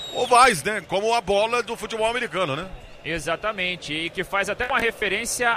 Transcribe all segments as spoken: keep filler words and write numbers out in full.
ovais, né? Como a bola do futebol americano, né? Exatamente, e que faz até uma referência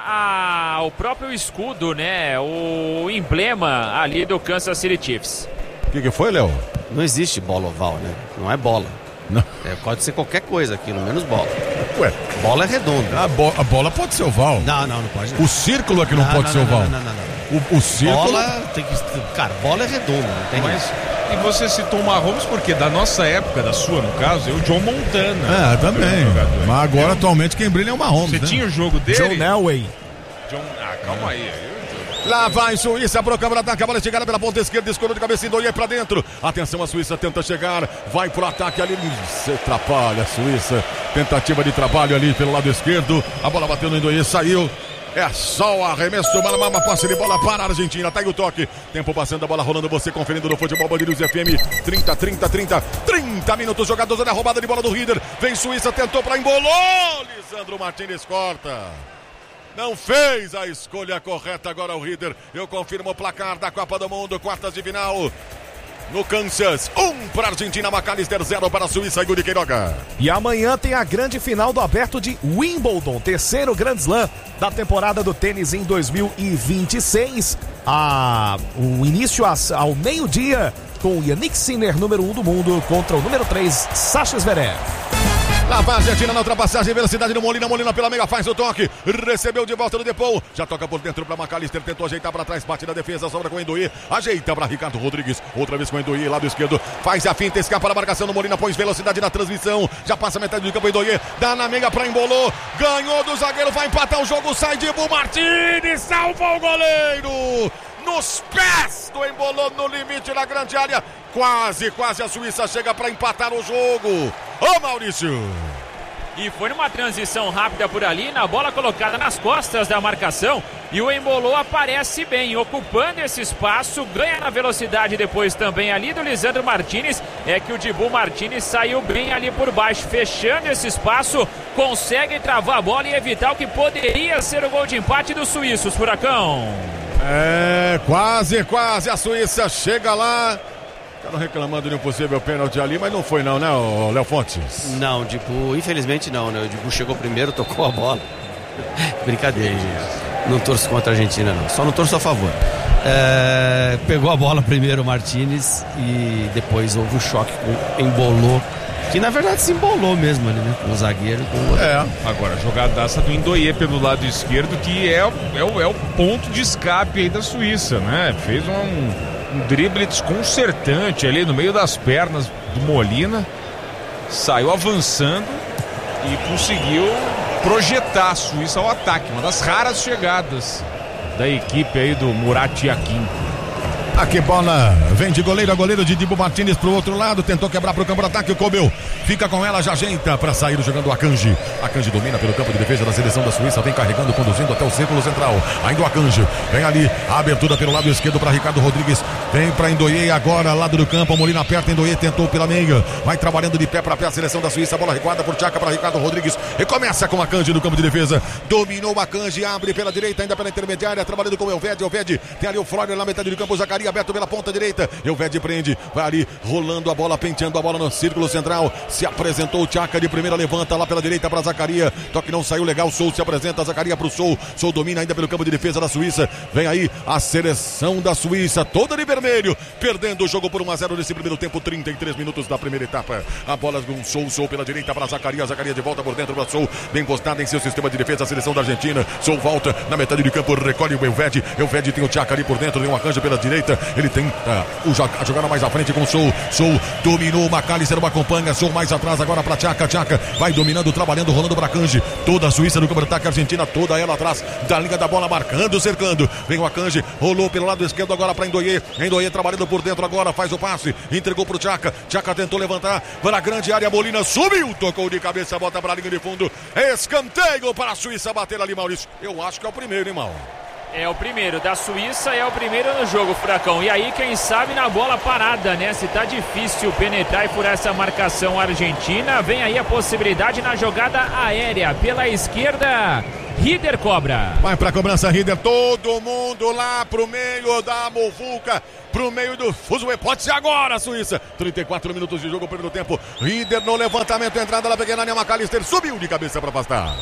ao próprio escudo, né? O emblema ali do Kansas City Chiefs. O que, que foi, Léo? Não existe bola oval, né? Não é bola. Não. É, pode ser qualquer coisa aquilo, menos bola. Ué, bola é redonda. A, bo- a bola pode ser oval. Não, não, não pode. Não. O círculo é que não, não pode não, ser não, oval. Não, não, não, não. O, o círculo... Bola tem que... Cara, bola é redonda, não tem Mas, isso. e você citou o Mahomes porque da nossa época, da sua no caso, é o John Montana. É, também. Mas agora, atualmente, quem brilha é o Mahomes, Você né? tinha o jogo dele? John Elway. John... Ah, calma aí. Lá vai Suíça pro câmera ataque, a bola chegada pela ponta esquerda, escorou de cabeça, Indoie pra dentro. Atenção, a Suíça tenta chegar, vai pro ataque ali, se atrapalha a Suíça. Tentativa de trabalho ali pelo lado esquerdo, a bola bateu no Indoie, saiu. É só o arremesso do Malamama, passe de bola para a Argentina, tá aí o toque. Tempo passando, a bola rolando, você conferindo no Futebol Band News F M. trinta, trinta, trinta, trinta minutos jogados, olha a roubada de bola do Rieder. Vem Suíça, tentou pra embolou, Lisandro Martínez corta. Não fez a escolha correta agora o Rieder. Eu confirmo o placar da Copa do Mundo, quartas de final. No Kansas, um para a Argentina, McAllister, zero para a Suíça, Yuri Queiroga. E amanhã tem a grande final do Aberto de Wimbledon, terceiro Grand Slam da temporada do tênis em dois mil e vinte e seis. Ah, o início ao meio-dia com o Yannick Sinner, número um do mundo, contra o número três, Sasha Zverev. Lá vai a Argentina na ultrapassagem, velocidade do Molina, Molina pela meia, faz o toque, recebeu de volta do Depou, já toca por dentro para McAllister, tentou ajeitar para trás, bate na defesa, sobra com o Endoie, ajeita para Ricardo Rodrigues, outra vez com o Endoie, lado esquerdo, faz a finta, escapa na marcação do Molina, põe velocidade na transmissão, já passa a metade do campo, Endoie, dá na meia para embolou, ganhou do zagueiro, vai empatar o jogo, sai de Dibu Martínez, salva o goleiro! Nos pés do Embolou, no limite da grande área. Quase, quase a Suíça chega para empatar o jogo. Ô Maurício! E foi numa transição rápida por ali, na bola colocada nas costas da marcação. E o Embolou aparece bem, ocupando esse espaço, ganha na velocidade depois também ali do Lisandro Martínez. É que o Dibu Martínez saiu bem ali por baixo, fechando esse espaço, consegue travar a bola e evitar o que poderia ser o gol de empate dos suíços, Furacão. É, quase, quase a Suíça chega lá. Estavam reclamando de um possível pênalti ali, mas não foi não, né, Léo Fontes? Não, o Dibu, infelizmente não, né? O Dibu chegou primeiro, tocou a bola. Brincadeira, gente. Não torço contra a Argentina, não. Só não torço a favor. É, pegou a bola primeiro o Martínez e depois houve o choque com o Embolou, que na verdade se embolou mesmo ali, né? Com o zagueiro. Com o... É. Agora, a jogadaça do Indoie pelo lado esquerdo, que é, é, o, é o ponto de escape aí da Suíça, né? Fez um, um drible desconcertante ali no meio das pernas do Molina, saiu avançando e conseguiu projetar a Suíça ao ataque. Uma das raras chegadas da equipe aí do Murat Yakin. Aqui bola vem de goleiro a goleiro de Dibu Martínez pro outro lado, tentou quebrar pro campo de ataque, o Kobel fica com ela, já ajeita para sair jogando o Akanji. Akanji domina pelo campo de defesa da seleção da Suíça, vem carregando, conduzindo até o círculo central. Ainda o Akanji, vem ali, a abertura pelo lado esquerdo para Ricardo Rodrigues, vem para Indoie agora, lado do campo, Molina aperta, Indoie tentou pela meia, vai trabalhando de pé para pé a seleção da Suíça, bola recuada por Tchaka para Ricardo Rodrigues, recomeça com Akanji no campo de defesa, dominou o Akanji, abre pela direita, ainda pela intermediária, trabalhando com o Elvedi, Elvedi tem ali o Flório na metade do campo, o Zacarias aberto pela ponta direita, Elvedi prende, vai ali rolando a bola, penteando a bola no círculo central, se apresentou o Tchaka de primeira, levanta lá pela direita para Zacarias, toque não saiu legal, Sou se apresenta, Zacarias pro Sou, Sou domina ainda pelo campo de defesa da Suíça, vem aí a seleção da Suíça, toda de vermelho, perdendo o jogo por um a zero nesse primeiro tempo, trinta e três minutos da primeira etapa, a bola com Sou, Sou pela direita para Zacarias, Zacarias de volta por dentro para Sou, bem postada em seu sistema de defesa, a seleção da Argentina, Sou volta na metade de campo, recolhe o Elvedi, Elvedi tem o Tchaka ali por dentro, tem um Akanji pela direita, ele tem uh, o, a jogada mais à frente com o Sou, Sou dominou, McAllister o acompanha, Sou mais atrás agora para Tchaka, Tchaka vai dominando, trabalhando, rolando para Akanji, toda a Suíça no campo de ataque, Argentina toda ela atrás da linha da bola, marcando, cercando, vem o Akanji, rolou pelo lado esquerdo agora para Indoie, Indoie trabalhando por dentro agora, faz o passe, entregou pro Tchaka, Tchaka tentou levantar, para a grande área, Molina subiu, tocou de cabeça, bota para a linha de fundo, escanteio para a Suíça bater ali, Maurício, eu acho que é o primeiro, hein, Mauro? É o primeiro da Suíça, é o primeiro no jogo, Furacão. E aí, quem sabe na bola parada, né? Se tá difícil penetrar e furar essa marcação argentina, vem aí a possibilidade na jogada aérea. Pela esquerda, Rieder cobra. Vai pra cobrança, Rieder. Todo mundo lá pro meio da muvuca, pro meio do Fuzue. Pode ser agora, Suíça. trinta e quatro minutos de jogo, primeiro tempo. Rieder no levantamento, entrada da pequena área. McAllister subiu de cabeça pra afastar.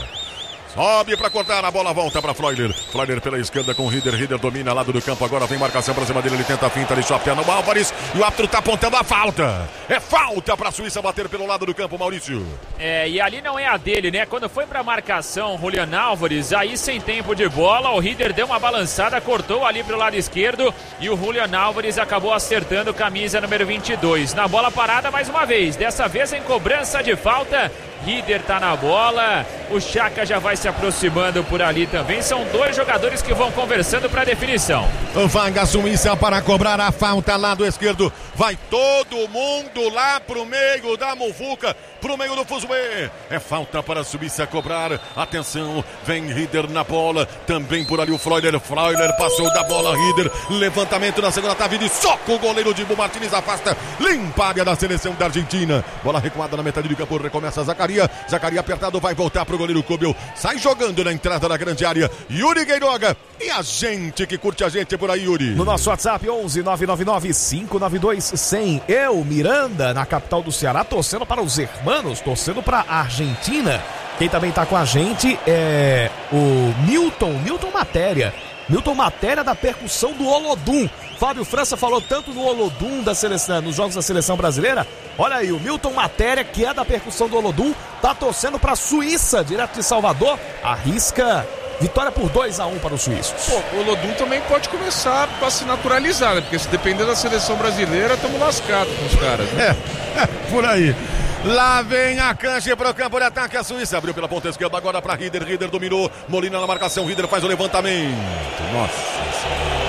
Sobe pra cortar, a bola volta pra Freuler. Freuler pela esquerda com Rieder. Rieder domina lado do campo, agora vem marcação pra cima dele. Ele tenta a finta, ele só no Álvares. E o árbitro tá apontando a falta. É falta pra Suíça bater pelo lado do campo, Maurício. É, e ali não é a dele, né? Quando foi pra marcação, Julian Álvares, aí sem tempo de bola, o Rieder deu uma balançada, cortou ali pro lado esquerdo. E o Julian Álvares acabou acertando camisa número vinte e dois. Na bola parada mais uma vez, dessa vez em cobrança de falta. Rieder tá na bola, o Chaka já vai se aproximando por ali também. São dois jogadores que vão conversando para definição. Vaga Suíça para cobrar a falta, lado esquerdo. Vai todo mundo lá pro meio da muvuca, pro meio do Fuzue. É falta para a Suíça cobrar. Atenção, vem Rieder na bola. Também por ali o Freuler. Freuler passou da bola, Rieder. Levantamento na segunda trave de soco. O goleiro Dibu Martins afasta. Limpa a área da seleção da Argentina. Bola recuada na metade do campo. Recomeça Zacaria. Zacaria apertado, vai voltar pro goleiro Kobel. Sai jogando na entrada da grande área. Yuri Queiroga. E a gente que curte a gente por aí, Yuri. No nosso WhatsApp, onze nove nove nove cinco nove dois cem. Eu, Miranda, na capital do Ceará, torcendo para os hermanos, torcendo para a Argentina. Quem também tá com a gente é o Milton, Milton Matéria. Milton Matéria da percussão do Olodum. Fábio França falou tanto do Olodum da seleção, nos jogos da seleção brasileira. Olha aí, o Milton Matéria, que é da percussão do Olodum, tá torcendo para a Suíça, direto de Salvador. Arrisca vitória por dois a um para os suíços. Pô, o Olodum também pode começar a se naturalizar, né? Porque se depender da seleção brasileira, estamos lascados com os caras, né? É, é, por aí. Lá vem a Kanji para o campo de ataque. A Suíça abriu pela ponta esquerda agora para Rieder. Rieder dominou. Molina na marcação. Rieder faz o levantamento. Nossa Senhora.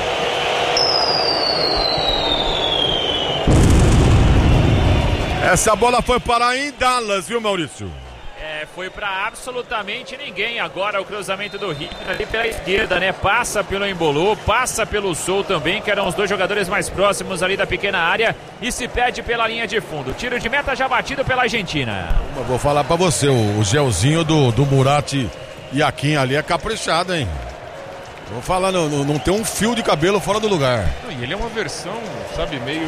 Essa bola foi parar em Dallas, viu, Maurício? É, foi para absolutamente ninguém. Agora o cruzamento do Rieder ali pela esquerda, né? Passa pelo Embolou, passa pelo Sou também, que eram os dois jogadores mais próximos ali da pequena área, e se perde pela linha de fundo. Tiro de meta já batido pela Argentina. Eu vou falar pra você, o, o gelzinho do, do Murati e a Kim ali é caprichado, hein? Vou falar, não, não, não tem um fio de cabelo fora do lugar. Não, e ele é uma versão, sabe, meio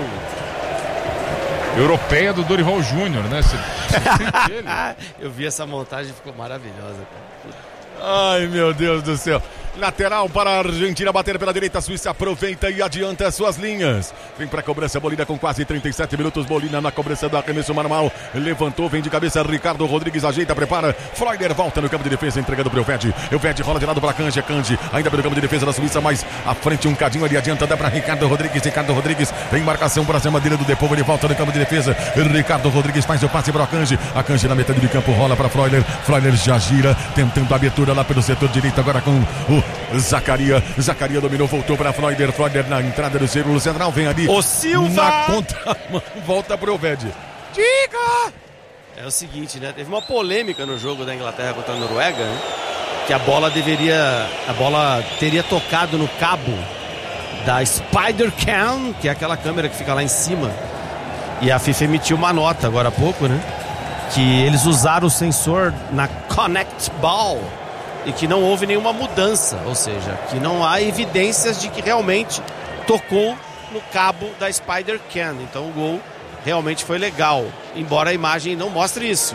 europeia do Dorival Júnior, né? Você, você ele. Eu vi essa montagem, ficou maravilhosa. Ai, meu Deus do céu. Lateral para a Argentina bater pela direita. A Suíça aproveita e adianta as suas linhas. Vem para a cobrança, Molina com quase trinta e sete minutos. Molina na cobrança do arremesso manual. Levantou, vem de cabeça. Ricardo Rodrigues ajeita, prepara. Freuler volta no campo de defesa, entregando para o Elvedi. Elvedi rola de lado para Kanji. Kanji ainda pelo campo de defesa da Suíça, mas à frente um cadinho ali adianta. Dá para Ricardo Rodrigues. Ricardo Rodrigues tem marcação para cima dele do Depovo. Ele volta no campo de defesa. Ricardo Rodrigues faz o passe para o Kanji. A Kanji na metade do campo rola para Freuler. Freuler já gira, tentando a abertura lá pelo setor direito. Agora com o Zacaria. Zacaria dominou, voltou para Freuler. Freuler na entrada do círculo central. Vem ali. O Silva! Na contramão. Volta para o Elvedi. Diga! É o seguinte, né? Teve uma polêmica no jogo da Inglaterra contra a Noruega, né? Que a bola deveria. A bola teria tocado no cabo da Spider Cam, que é aquela câmera que fica lá em cima. E a FIFA emitiu uma nota agora há pouco, né? Que eles usaram o sensor na Connect Ball e que não houve nenhuma mudança, ou seja, que não há evidências de que realmente tocou no cabo da Spider Cam. Então o gol realmente foi legal, embora a imagem não mostre isso.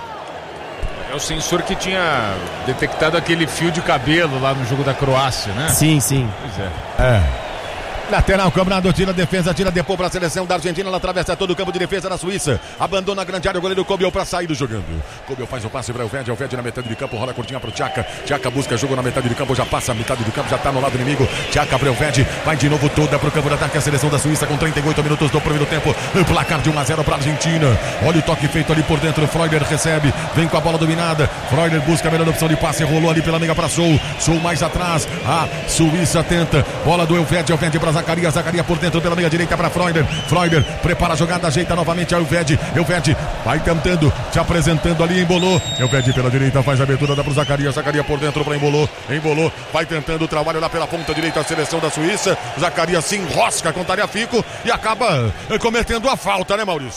É o sensor que tinha detectado aquele fio de cabelo lá no jogo da Croácia, né? Sim, sim. Pois é. É. Lateral cobrado, tira a defesa, tira depois para a seleção da Argentina. Ela atravessa todo o campo de defesa da Suíça. Abandona a grande área, o goleiro Kobel para sair do jogando. Kobel faz o passe para o Elvedi. Elvedi na metade de campo, rola curtinha para o Tchaka. Tchaka busca jogo na metade de campo, já passa a metade do campo, já está no lado inimigo. Tchaka para o Elvedi, vai de novo toda para o campo de ataque. A seleção da Suíça com trinta e oito minutos do primeiro tempo. Placar de um a zero para a Argentina. Olha o toque feito ali por dentro. Freuler recebe, vem com a bola dominada. Freuler busca a melhor opção de passe, rolou ali pela meia para Sou. Sou mais atrás. A Suíça tenta. Bola do Elvedi, Elvedi para Zacaria. Zacaria por dentro pela meia direita para Freuler. Freuler prepara a jogada, ajeita novamente a Elvedi. Elvedi vai tentando, se apresentando ali, embolou. Elvedi pela direita faz a abertura, dá para o Zacaria. Zacaria por dentro para embolou. Embolou, vai tentando o trabalho lá pela ponta direita a seleção da Suíça. Zacaria se enrosca com Tagliafico e acaba cometendo a falta, né, Maurício?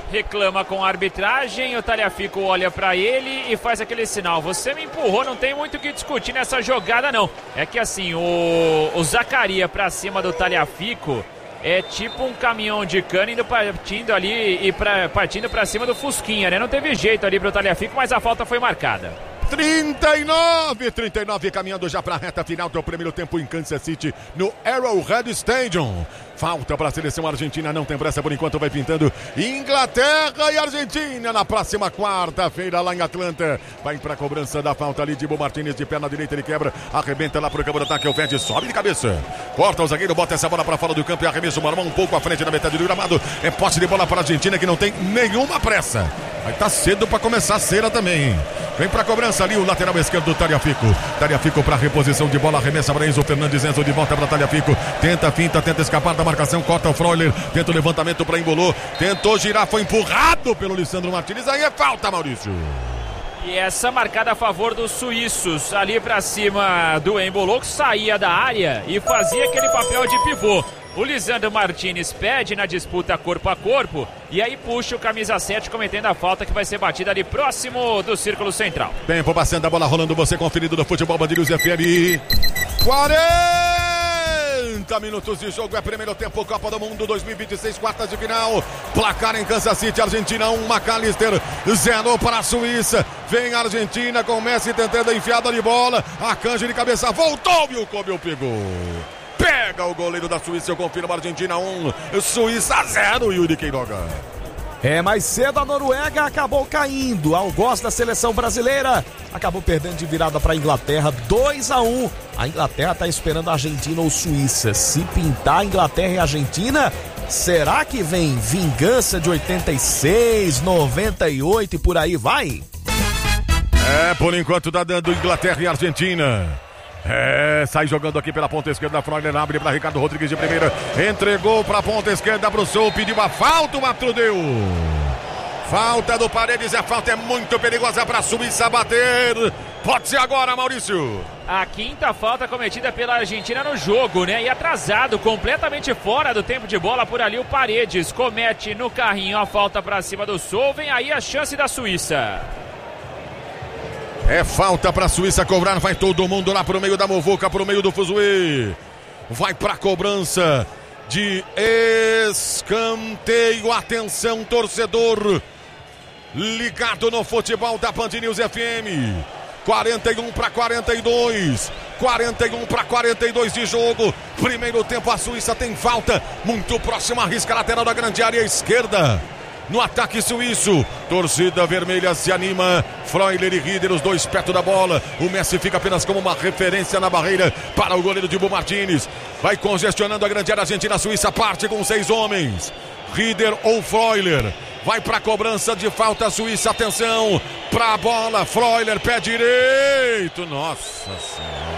reclama com a arbitragem, o Tagliafico olha pra ele e faz aquele sinal: você me empurrou, não tem muito o que discutir nessa jogada não. É que assim, o, o Zaccaria pra cima do Tagliafico é tipo um caminhão de cana indo partindo ali e pra, partindo pra cima do Fusquinha, né? Não teve jeito ali pro Tagliafico, mas a falta foi marcada. trinta e nove, trinta e nove, caminhando já para a reta final do primeiro tempo em Kansas City, no Arrowhead Stadium. Falta para a seleção argentina, não tem pressa por enquanto, vai pintando Inglaterra e Argentina na próxima quarta-feira lá em Atlanta. Vai para a cobrança da falta ali, Dibu Martínez de perna direita, ele quebra, arrebenta lá pro campo de ataque, o Verde sobe de cabeça, corta o zagueiro, bota essa bola para fora do campo e arremessa o Marmão um pouco à frente na metade do gramado. É posse de bola para a Argentina que não tem nenhuma pressa. Vai estar tá cedo para começar a cera também. Vem para a cobrança ali o lateral esquerdo do Tagliafico. Tagliafico para reposição de bola, arremessa para Enzo Fernandes, Enzo de volta para Tagliafico. Tenta, finta, tenta escapar da marcação, corta o Freuler, tenta o levantamento para Embolou, tentou girar, foi empurrado pelo Lisandro Martínez, aí é falta, Maurício. E essa marcada a favor dos suíços, ali para cima do Embolou, que saía da área e fazia aquele papel de pivô. O Lisandro Martínez pede na disputa corpo a corpo e aí puxa o camisa sete cometendo a falta que vai ser batida ali próximo do círculo central. Tempo passando, a bola rolando, você conferido do Futebol Band News F M. quarenta minutos de jogo, é primeiro tempo, Copa do Mundo dois mil e vinte e seis, quartas de final. Placar em Kansas City, Argentina um, McAllister zero para a Suíça. Vem a Argentina com Messi tentando a enfiada de bola. Akanji de cabeça, voltou e o Kobe pegou. Pega o goleiro da Suíça, eu confirmo, Argentina um, Suíça zero, Yuri Queiroga. É, mais cedo a Noruega acabou caindo ao gosto da seleção brasileira. Acabou perdendo de virada para a Inglaterra, dois a um. A Inglaterra está esperando a Argentina ou Suíça. Se pintar Inglaterra e Argentina, será que vem vingança de oitenta e seis, noventa e oito e por aí vai? É, por enquanto tá dando Inglaterra e Argentina. É, sai jogando aqui pela ponta esquerda, Freuler abre para Ricardo Rodrigues de primeira, entregou para a ponta esquerda pro Sul, pediu a falta, o árbitro deu. Falta do Paredes, a falta é muito perigosa para a Suíça bater. Pode ser agora, Maurício. A quinta falta cometida pela Argentina no jogo, né? E atrasado, completamente fora do tempo de bola por ali, o Paredes comete no carrinho a falta para cima do Sul, vem aí a chance da Suíça. É falta para a Suíça cobrar, vai todo mundo lá pro meio da muvuca, pro meio do fuzuê. Vai pra cobrança de escanteio. Atenção, torcedor ligado no futebol da Band News F M. quarenta e um para quarenta e dois. quarenta e um para quarenta e dois de jogo. Primeiro tempo, a Suíça tem falta muito próxima, arrisca a lateral da grande área esquerda. No ataque suíço, torcida vermelha se anima, Freuler e Rieder, os dois perto da bola, o Messi fica apenas como uma referência na barreira para o goleiro Dibu Martínez, vai congestionando a grande área argentina, a Suíça parte com seis homens, Rieder ou Freuler, vai para a cobrança de falta a Suíça, atenção, para a bola, Freuler, pé direito, nossa senhora.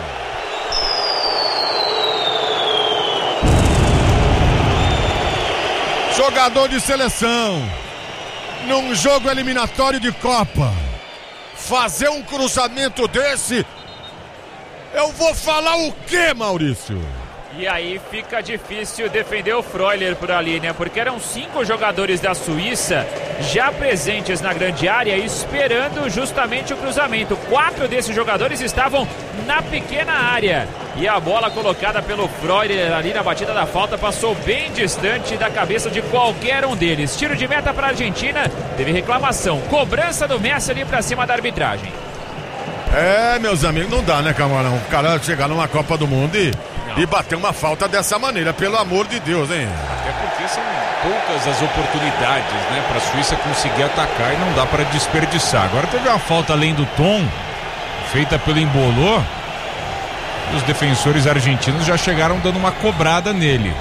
Jogador de seleção, num jogo eliminatório de Copa, fazer um cruzamento desse, eu vou falar o quê, Maurício? E aí fica difícil defender o Freuler por ali, né? Porque eram cinco jogadores da Suíça já presentes na grande área, esperando justamente o cruzamento. Quatro desses jogadores estavam na pequena área. E a bola colocada pelo Freuler ali na batida da falta passou bem distante da cabeça de qualquer um deles. Tiro de meta para a Argentina, teve reclamação. Cobrança do Messi ali para cima da arbitragem. É, meus amigos, não dá, né, Camarão? O cara chegar numa Copa do Mundo e, e bater uma falta dessa maneira, pelo amor de Deus, hein? Até porque são poucas as oportunidades, né, para a Suíça conseguir atacar e não dá para desperdiçar. Agora teve uma falta além do tom, feita pelo Embolou. Os defensores argentinos já chegaram dando uma cobrada nele.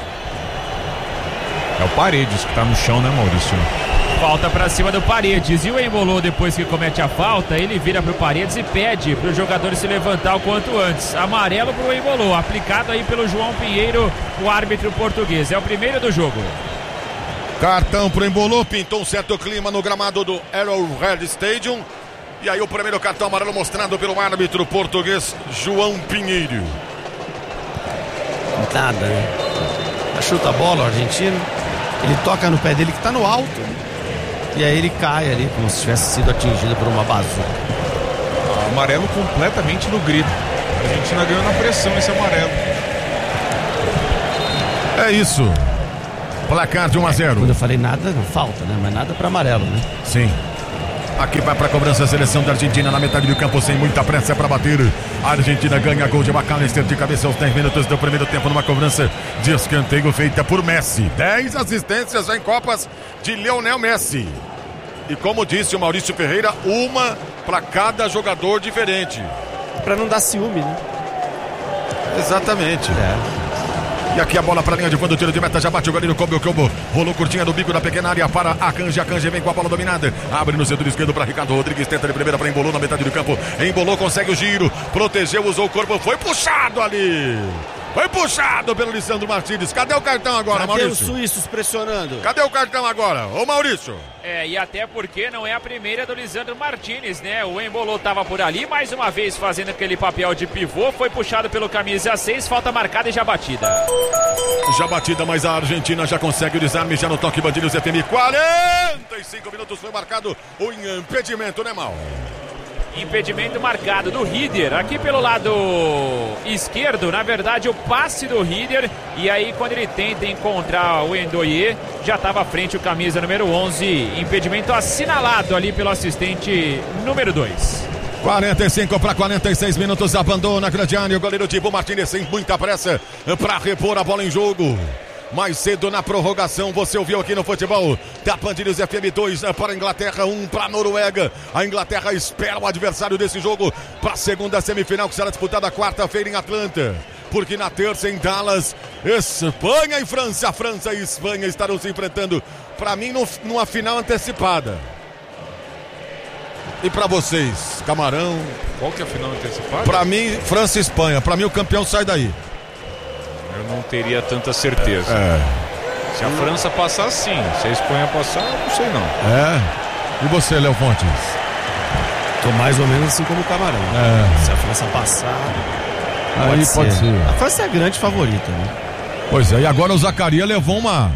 É o Paredes que tá no chão, né, Maurício? Falta pra cima do Paredes. E o Embolou, depois que comete a falta, ele vira pro Paredes e pede pro jogador se levantar o quanto antes. Amarelo pro Embolou, aplicado aí pelo João Pinheiro, o árbitro português. É o primeiro do jogo. Cartão pro Embolou, pintou um certo clima no gramado do Arrowhead Stadium. E aí o primeiro cartão amarelo mostrado pelo árbitro português João Pinheiro. Nada, né? Chuta a bola, o argentino. Ele toca no pé dele que tá no alto. e aí ele cai ali, como se tivesse sido atingido por uma bazuca. Amarelo completamente no grito. A Argentina ganhou na pressão esse amarelo. É isso. Placar de um a zero. Quando eu falei nada, não falta, né? Mas nada para amarelo, né? Sim. Aqui vai para a cobrança a seleção da Argentina na metade do campo, sem muita pressa para bater. A Argentina ganha gol de McAllister de cabeça aos dez minutos do primeiro tempo, numa cobrança de escanteio feita por Messi. dez assistências em Copas de Lionel Messi. E como disse o Maurício Ferreira, uma para cada jogador diferente. Para não dar ciúme, né? Exatamente. É. E aqui a bola para a linha de fundo, tiro de meta, já bate o goleiro, combo, combo, rolou curtinha no bico da pequena área para Akanji, Akanji vem com a bola dominada, abre no centro esquerdo para Ricardo Rodrigues, tenta de primeira para Embolou na metade do campo, Embolou, consegue o giro, protegeu, usou o corpo, foi puxado ali, foi puxado pelo Lisandro Martins. Cadê o cartão agora, Cadê Maurício? os suíços pressionando? Cadê o cartão agora, ô Maurício? É, e até porque não é a primeira do Lisandro Martins, né? O Embolou tava por ali, mais uma vez fazendo aquele papel de pivô, foi puxado pelo camisa seis, falta marcada e já batida. Já batida, mas a Argentina já consegue o desarme, já no toque Bandeiros F M. quarenta e cinco minutos foi marcado o impedimento, né, Mal? Impedimento marcado do Rieder, aqui pelo lado esquerdo, na verdade o passe do Rieder, e aí quando ele tenta encontrar o Endoye, já estava à frente o camisa número onze, impedimento assinalado ali pelo assistente número dois. quarenta e cinco para quarenta e seis minutos, abandona a grande área, o goleiro Dibu Martínez sem muita pressa para repor a bola em jogo. Mais cedo na prorrogação, você ouviu aqui no futebol da Band News F M, dois para a Inglaterra, um para a Noruega. A Inglaterra espera o adversário desse jogo para a segunda semifinal, que será disputada quarta-feira em Atlanta. Porque na terça em Dallas, Espanha e França, França e Espanha estarão se enfrentando, para mim, no, numa final antecipada. E para vocês, Camarão? Qual que é a final antecipada? Para mim, França e Espanha. Para mim, o campeão sai daí. Eu não teria tanta certeza. É. Se a França passar, sim. Se a Espanha passar, eu não sei não. É. E você, Léo Fontes? Tô mais ou menos assim como o Camarão. É. Se a França passar, aí pode, pode ser. ser. A França é a grande favorita, né? Pois é, e agora o Zacarias levou uma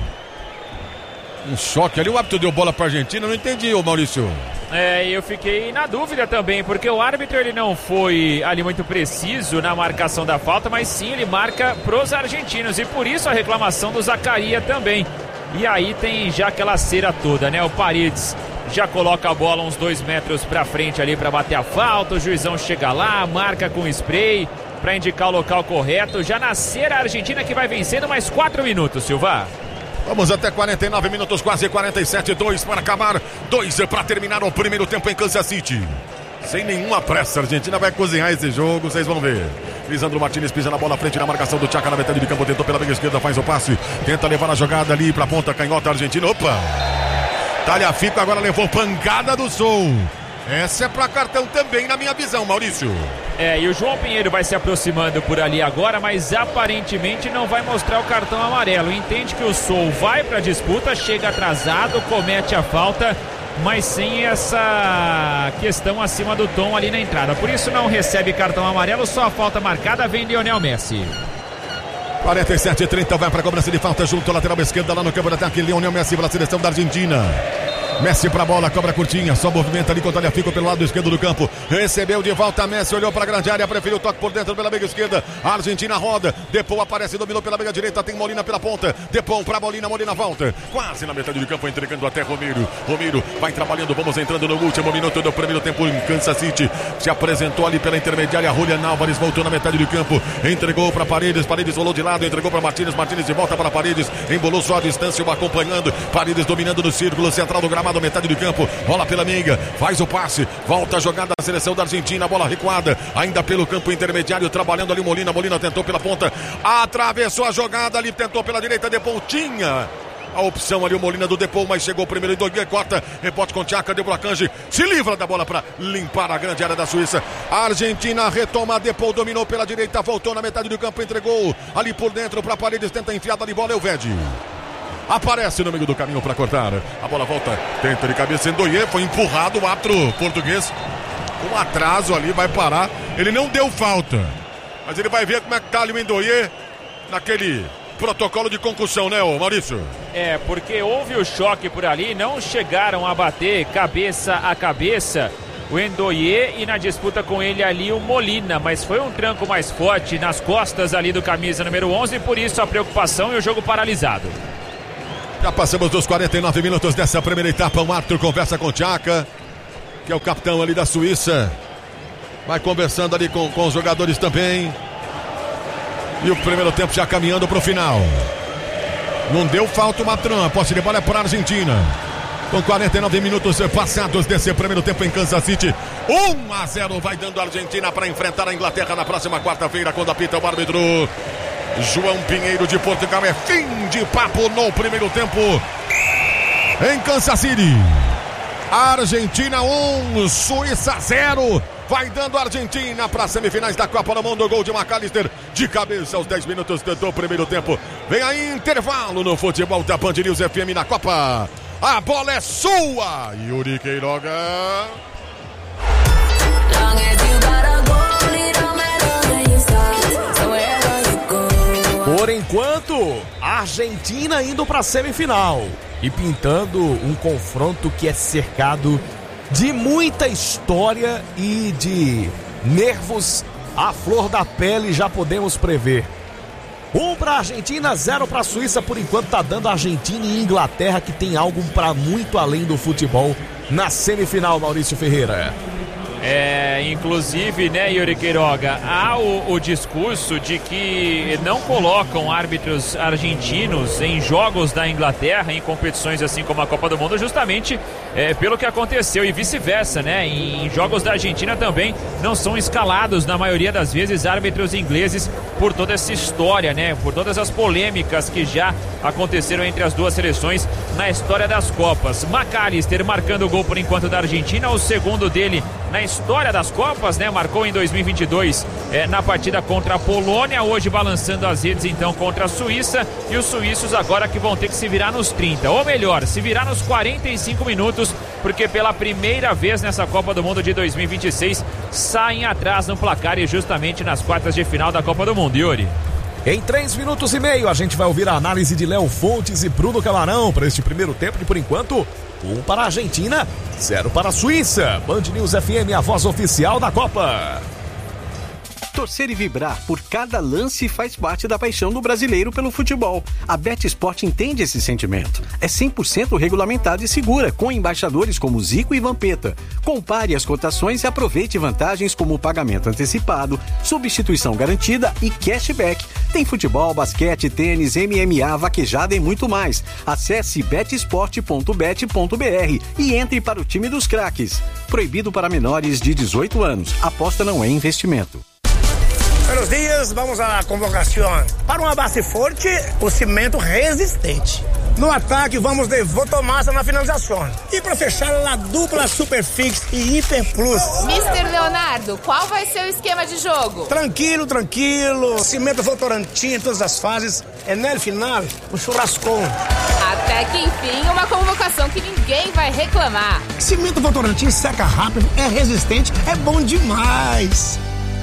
um choque ali. O árbitro deu bola pra Argentina, não entendi, ô Maurício. É, eu fiquei na dúvida também, porque o árbitro ele não foi ali muito preciso na marcação da falta, mas sim ele marca pros argentinos, e por isso a reclamação do Zacarias também. E aí tem já aquela cera toda, né? O Paredes já coloca a bola uns dois metros pra frente ali pra bater a falta, o juizão chega lá, marca com spray pra indicar o local correto. Já na cera a Argentina que vai vencendo mais quatro minutos, Silva. Vamos até quarenta e nove minutos, quase quarenta e sete, dois para acabar, dois para terminar o primeiro tempo em Kansas City. Sem nenhuma pressa, a Argentina vai cozinhar esse jogo, vocês vão ver. Lisandro Martínez pisa na bola à frente na marcação do Tchaca na metade de campo, tentou pela meia esquerda, faz o passe, tenta levar a jogada ali para a ponta canhota argentina. Opa! Talhafico agora levou pancada do Sul. Essa é para cartão também, na minha visão, Maurício. É, e o João Pinheiro vai se aproximando por ali agora, mas aparentemente não vai mostrar o cartão amarelo. Entende que o Sul vai para a disputa, chega atrasado, comete a falta, mas sem essa questão acima do tom ali na entrada. Por isso não recebe cartão amarelo, só a falta marcada vem Lionel Messi. quarenta e sete, trinta, vai para a cobrança de falta junto à lateral esquerda lá no campo de ataque. Lionel Messi para a seleção da Argentina. Messi pra bola, cobra curtinha, só movimenta ali com o Talhafico pelo lado esquerdo do campo. Recebeu de volta Messi, olhou pra grande área, preferiu o toque por dentro pela meia esquerda. A Argentina roda, Depou aparece, dominou pela meia direita, tem Molina pela ponta. Depou pra Molina, Molina volta. Quase na metade do campo, entregando até Romero. Romero vai trabalhando, vamos entrando no último minuto do primeiro tempo em Kansas City. Se apresentou ali pela intermediária, Julián Álvares voltou na metade do campo. Entregou pra Paredes, Paredes rolou de lado, entregou pra Martínez, Martínez de volta para Paredes. Embolou só a distância, o acompanhando. Paredes dominando no círculo central do gramado, metade do campo. Rola pela meiga, faz o passe, volta a jogada da seleção da Argentina, bola recuada, ainda pelo campo intermediário, trabalhando ali Molina, Molina tentou pela ponta, atravessou a jogada ali, tentou pela direita, Depou, tinha a opção ali o Molina do Depou, mas chegou primeiro em dois, corta, rebote com Tchaca, deu pro Akanji, se livra da bola para limpar a grande área da Suíça. A Argentina retoma, Depou dominou pela direita, voltou na metade do campo, entregou ali por dentro para Paredes, tenta enfiada de bola, Elvedi. Aparece no meio do caminho para cortar. A bola volta, tenta de cabeça Endoye, foi empurrado o árbitro português. Um atraso ali, vai parar. Ele não deu falta, mas ele vai ver como é que tá ali o Endoye naquele protocolo de concussão, né, ô Maurício? É, porque houve o choque por ali, não chegaram a bater cabeça a cabeça o Endoye e na disputa com ele ali o Molina, mas foi um tranco mais forte nas costas ali do camisa número onze, e por isso a preocupação e o jogo paralisado. Já passamos dos quarenta e nove minutos dessa primeira etapa. O Arthur conversa com o Tchaka, que é o capitão ali da Suíça. Vai conversando ali com, com os jogadores também. E o primeiro tempo já caminhando para o final. Não deu falta o Matran. A posse de bola é para a Argentina. Com quarenta e nove minutos passados desse primeiro tempo em Kansas City. um a zero vai dando a Argentina para enfrentar a Inglaterra na próxima quarta-feira, quando apita o árbitro João Pinheiro de Portugal. É fim de papo no primeiro tempo em Kansas City. Argentina um, Suíça zero. Vai dando a Argentina para as semifinais da Copa do Mundo. Gol de McAllister de cabeça aos dez minutos do primeiro tempo. Vem aí intervalo no futebol da Band News F M na Copa. A bola é sua, Yuri Queiroga. Por enquanto, a Argentina indo para a semifinal e pintando um confronto que é cercado de muita história e de nervos à flor da pele, já podemos prever. Um para a Argentina, zero para a Suíça. Por enquanto tá dando a Argentina e Inglaterra, que tem algo para muito além do futebol na semifinal, Maurício Ferreira. É, inclusive, né, Yuri Queiroga, há o, o discurso de que não colocam árbitros argentinos em jogos da Inglaterra, em competições assim como a Copa do Mundo, justamente é, pelo que aconteceu, e vice-versa, né? Em, em jogos da Argentina também não são escalados, na maioria das vezes, árbitros ingleses, por toda essa história, né? Por todas as polêmicas que já aconteceram entre as duas seleções na história das Copas. McAllister marcando o gol por enquanto da Argentina, o segundo dele na história das Copas, né? Marcou em dois mil e vinte e dois é, na partida contra a Polônia, hoje balançando as redes então contra a Suíça, e os suíços agora que vão ter que se virar nos trinta, ou melhor, se virar nos quarenta e cinco minutos, porque pela primeira vez nessa Copa do Mundo de dois mil e vinte e seis saem atrás no placar e justamente nas quartas de final da Copa do Mundo. Yuri. Em três minutos e meio a gente vai ouvir a análise de Léo Fontes e Bruno Camarão para este primeiro tempo, que por enquanto um para a Argentina, zero para a Suíça. Band News F M, a voz oficial da Copa. Torcer e vibrar por cada lance faz parte da paixão do brasileiro pelo futebol. A BetSport entende esse sentimento. É cem por cento regulamentada e segura, com embaixadores como Zico e Vampeta. Compare as cotações e aproveite vantagens como pagamento antecipado, substituição garantida e cashback. Tem futebol, basquete, tênis, M M A, vaquejada e muito mais. Acesse bet sport ponto bet ponto b r e entre para o time dos craques. Proibido para menores de dezoito anos. Aposta não é investimento. Buenos dias, vamos à convocação. Para uma base forte, o cimento resistente. No ataque, vamos de Votomassa na finalização. E para fechar, a dupla Superfix e Hiper Plus. mister Leonardo, qual vai ser o esquema de jogo? Tranquilo, tranquilo. Cimento Votorantim em todas as fases. E no final, o churrascão. Até que enfim, uma convocação que ninguém vai reclamar. Cimento Votorantim seca rápido, é resistente, é bom demais.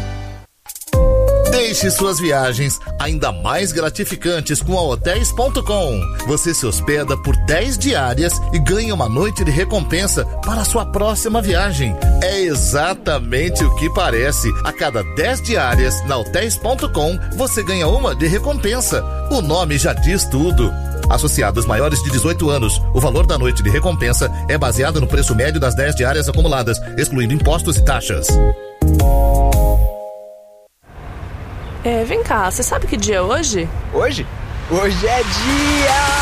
Deixe suas viagens ainda mais gratificantes com a hotéis ponto com. Você se hospeda por dez diárias e ganha uma noite de recompensa para a sua próxima viagem. É exatamente o que parece. A cada dez diárias na hotéis ponto com, você ganha uma de recompensa. O nome já diz tudo. Associados maiores de dezoito anos, o valor da noite de recompensa é baseado no preço médio das dez diárias acumuladas, excluindo impostos e taxas. É, vem cá, você sabe que dia é hoje? Hoje? Hoje é dia...